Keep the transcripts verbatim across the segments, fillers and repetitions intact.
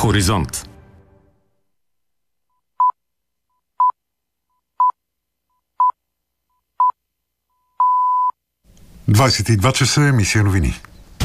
Хоризонт. двадесет и два часа, емисия новини.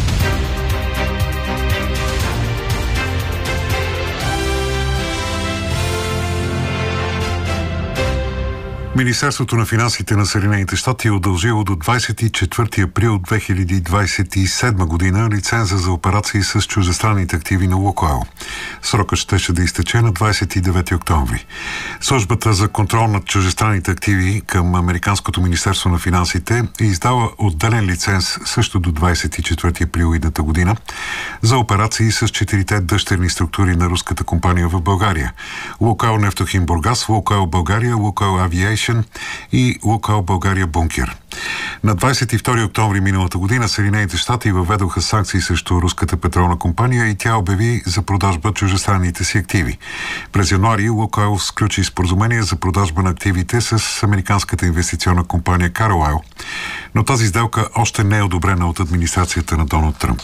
Министерството на финансите на Съединените щати е удължило до двадесет и четвърти април две хиляди двадесет и седма година лиценза за операции с чуждестранните активи на Лукойл. Срокът щеше да изтече на двадесет и девети октомври. Службата за контрол над чуждестранните активи към Американското министерство на финансите е издала отделен лиценз също до двадесет и четвърти април идната година за операции с четирите дъщерни структури на руската компания в България: Лукойл Нефтохим Бургас, Лукойл България, Лукойл Авиейшн и Лукойл България Бункер. На двадесет и втори октомври миналата година Съединените щати въведоха санкции срещу руската петролна компания и тя обяви за продажба чуждестранните си активи. През януари Лукойл сключи споразумение за продажба на активите с американската инвестиционна компания Carlyle, но тази сделка още не е одобрена от администрацията на Доналд Тръмп.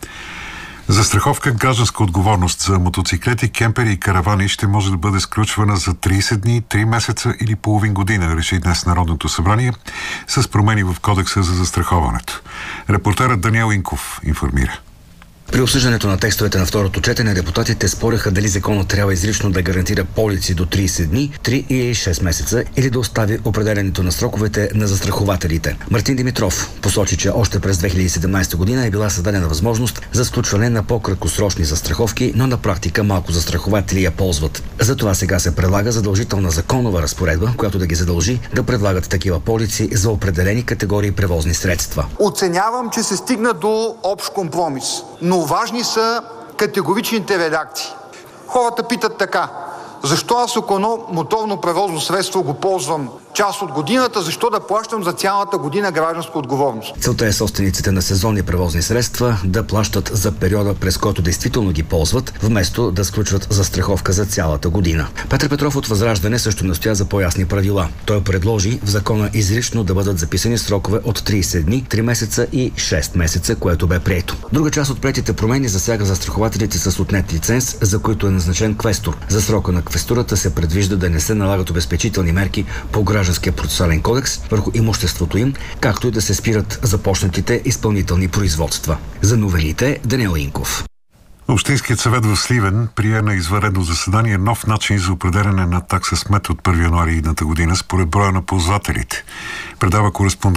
Застраховка гражданска отговорност за мотоциклети, кемпери и каравани ще може да бъде сключвана за тридесет дни, три месеца или половин година, реши днес Народното събрание с промени в Кодекса за застраховането. Репортерът Даниел Инков информира. При обсъждането на текстовете на второто четене депутатите спореха дали законът трябва изрично да гарантира полици до тридесет дни, три или шест месеца, или да остави определенето на сроковете на застрахователите. Мартин Димитров посочи, че още през две хиляди и седемнадесета година е била създадена възможност за сключване на по-краткосрочни застраховки, но на практика малко застрахователи я ползват. Затова сега се предлага задължителна законова разпоредба, която да ги задължи да предлагат такива полици за определени категории превозни средства. Оценявам, че се стигна до общ компромис, но важни са категоричните редакции. Хората питат така: защо аз, ако едно моторно превозно средство го ползвам част от годината, защо да плащам за цялата година гражданска отговорност? Целта е собствениците на сезонни превозни средства да плащат за периода, през който действително ги ползват, вместо да сключват застраховка за цялата година. Петър Петров от Възраждане също настоя за по-ясни правила. Той предложи в закона изрично да бъдат записани срокове от тридесет дни, три месеца и шест месеца, което бе прието. Друга част от приетите промени засяга застрахователите с отнет лиценз, за които е назначен квестор. За срока на квестурата се предвижда да не се налагат обезпечителни мерки по Гражданския процесуален кодекс върху имуществото им, както и да се спират започнатите изпълнителни производства. За новелите Даниел Инков. Общинският съвет в Сливен прие на извънредно заседание нов начин за определяне на такса смет от първи януари идната година според броя на ползвателите. Предава кореспондент